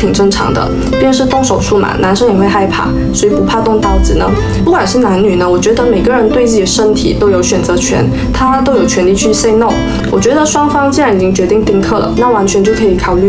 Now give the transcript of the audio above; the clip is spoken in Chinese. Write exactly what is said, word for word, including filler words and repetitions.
挺正常的。毕竟是动手术嘛，男生也会害怕，谁不怕动刀子呢？不管是男女呢，我觉得每个人对自己的身体都有选择权，他都有权利去 say no。我觉得双方既然已经决定丁克了，那完全就可以考虑